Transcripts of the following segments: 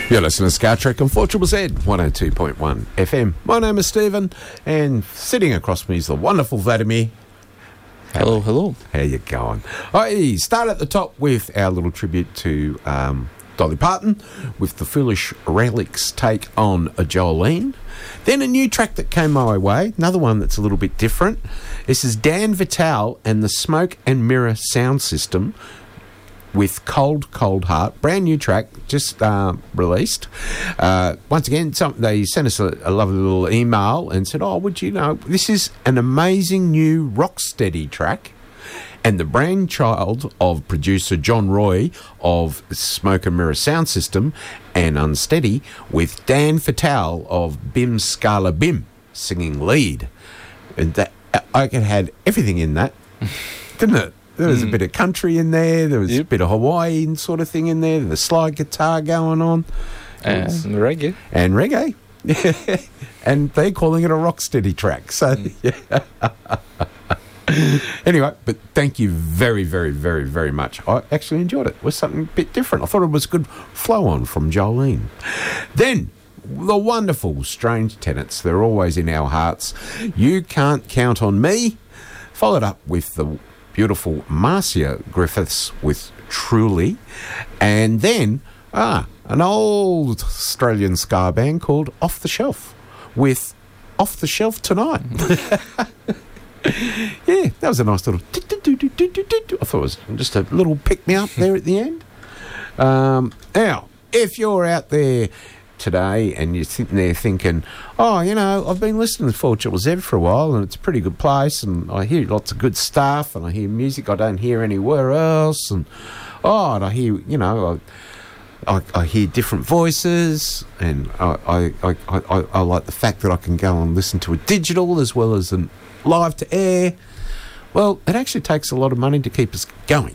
You're listening to Scar Trek on 4ZZZ 102.1 FM. My name is Stephen, and sitting across me is the wonderful Vladimir. Hello, hello. How you going? I start at the top with our little tribute to Dolly Parton with the Foolish Relics take on a Jolene. Then a new track that came my way, another one that's a little bit different. This is Dan Vitale and the Smoke and Mirror Sound System with Cold, Cold Heart. Brand new track, just released. Once again, they sent us a lovely little email and said, would you know, this is an amazing new Rocksteady track and the brainchild of producer John Roy of Smoke and Mirror Sound System and Unsteady, with Dan Vitale of Bim Scala Bim singing lead. And that I had everything in that, didn't it? There was a bit of country in there. There was a bit of Hawaiian sort of thing in there. The slide guitar going on. And reggae. And reggae. And they're calling it a Rocksteady track. So, anyway, but thank you very, very, very, very much. I actually enjoyed it. It was something a bit different. I thought it was a good flow on from Jolene. Then, the wonderful Strange Tenants. They're always in our hearts. You Can't Count on Me. Followed up with the beautiful Marcia Griffiths with Truly. And then, an old Australian ska band called Off the Shelf with Off the Shelf Tonight. Yeah, that was a nice little... I thought it was just a little pick-me-up there at the end. Now, if you're out there today and you're sitting there thinking, I've been listening to 4ZZZ for a while and it's a pretty good place and I hear lots of good stuff and I hear music I don't hear anywhere else and I hear, I hear different voices and I like the fact that I can go and listen to a digital as well as a live to air. Well, it actually takes a lot of money to keep us going.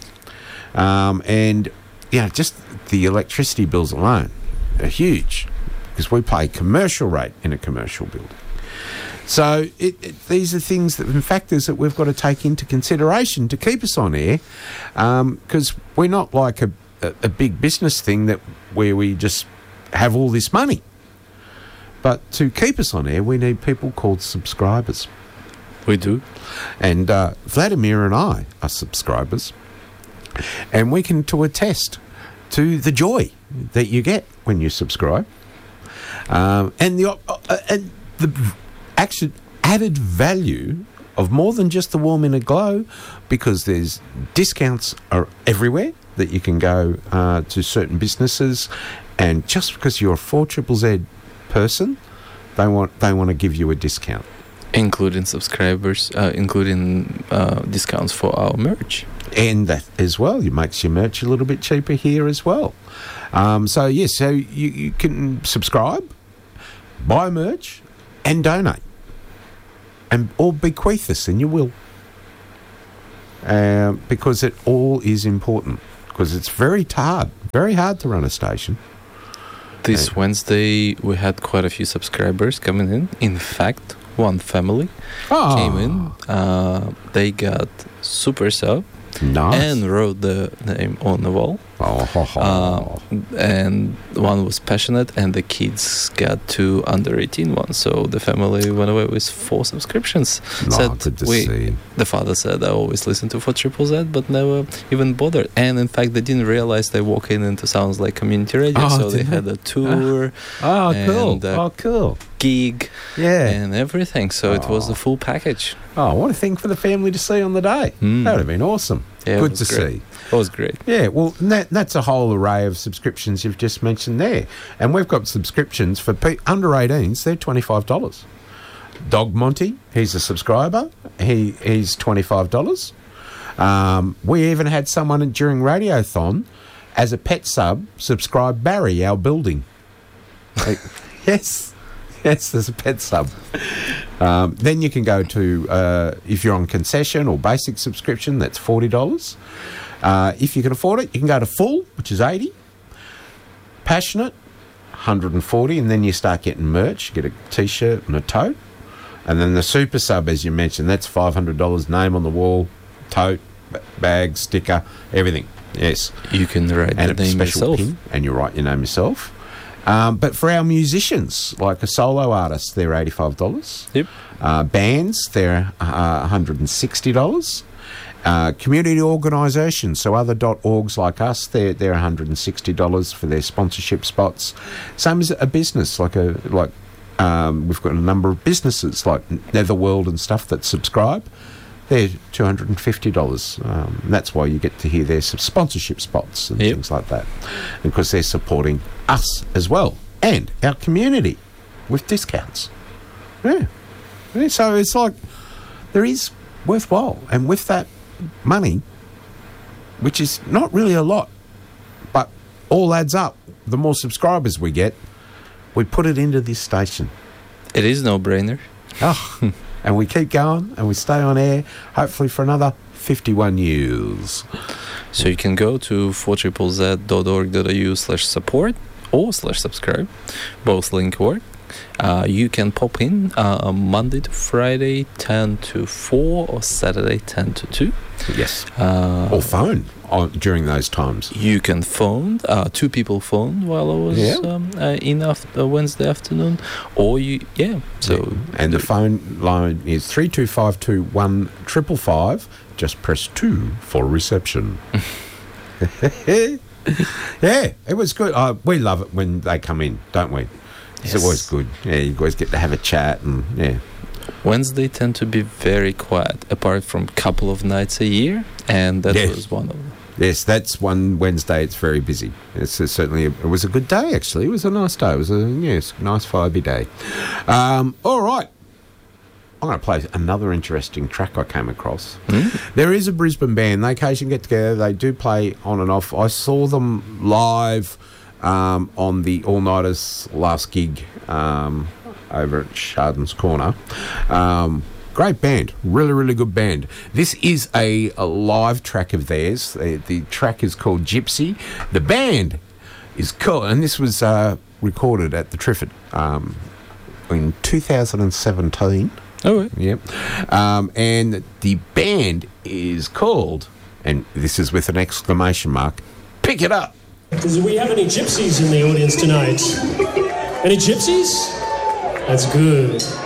And, just the electricity bills alone are huge because we pay commercial rate in a commercial building. So these are things and factors that we've got to take into consideration to keep us on air, because we're not like a big business thing where we just have all this money. But to keep us on air, we need people called subscribers. We do. And Vladimir and I are subscribers, and we can attest to the joy that you get when you subscribe, and the actual added value of more than just the Warm Inner Glow, because there's discounts are everywhere that you can go to certain businesses, and just because you're a 4ZZZ person, they want to give you a discount. Including subscribers, including discounts for our merch. And that as well, it makes your merch a little bit cheaper here as well. So you can subscribe, buy merch, and donate. Or bequeath us in your will. Because it all is important. Because it's very hard to run a station. This Wednesday, we had quite a few subscribers coming in. In fact, one family came in. They got super sub. Nice. And wrote the name on the wall. And one was passionate, and the kids got 2 under 18 ones. So the family went away with 4 subscriptions. Good to see. The father said, I always listen to 4ZZZ, but never even bothered. And in fact, they didn't realize they walk into Sounds Like Community Radio. So they had a tour. Cool. Gig. Yeah. And everything. So it was the full package. What a thing for the family to see on the day. That would have been awesome. Yeah, good to see. It was great. Yeah, well, that's a whole array of subscriptions you've just mentioned there. And we've got subscriptions for under 18s, they're $25. Dog Monty, he's a subscriber. He's $25. We even had someone during Radiothon as a pet subscribe Barry, our building. Yes, there's a pet sub. Then you can go to, if you're on concession or basic subscription, that's $40. If you can afford it, you can go to full, which is $80. Passionate, $140, and then you start getting merch. You get a T-shirt and a tote. And then the super sub, as you mentioned, that's $500, name on the wall, tote, bag, sticker, everything. Yes. You can write and the name yourself. Pin, and you write your name yourself. But for our musicians, like a solo artist, they're $85. Yep. Bands, they're $160. Community organisations, so other .orgs like us, they're $160 for their sponsorship spots. Same as a business, we've got a number of businesses like Netherworld and stuff that subscribe. They're $250. That's why you get to hear their sponsorship spots and things like that, because they're supporting us as well and our community with discounts. Yeah. So it's like there is worthwhile, and with that money, which is not really a lot, but all adds up. The more subscribers we get, we put it into this station. It is no-brainer. Oh, and we keep going, and we stay on air, hopefully for another 51 years. So you can go to 4ZZZ.org.au/support or /subscribe. Both links work. You can pop in Monday to Friday 10 to 4 or Saturday 10 to 2. Yes. Or phone during those times. You can phone. 2 people phoned while I was in Wednesday afternoon. Or And the phone line is 32521 555. Just press 2 for reception. Yeah, it was good. We love it when they come in, don't we? It's always good. Yeah, you guys get to have a chat and Wednesday tend to be very quiet, apart from a couple of nights a year, and that was one of them. Yes, that's one Wednesday. It's very busy. It was a good day, actually. It was a nice day. It was a nice vibey day. All right. I'm going to play another interesting track I came across. There is a Brisbane band. They occasionally get together. They do play on and off. I saw them live on the All Nighters last gig over at Chardon's Corner. Great band, really, really good band. This is a live track of theirs. The track is called Gypsy. The band is called, and this was recorded at the Triffid in 2017. Oh, yep. And the band is called, and this is with an exclamation mark, Pick It Up. Do we have any gypsies in the audience tonight? Any gypsies? That's good.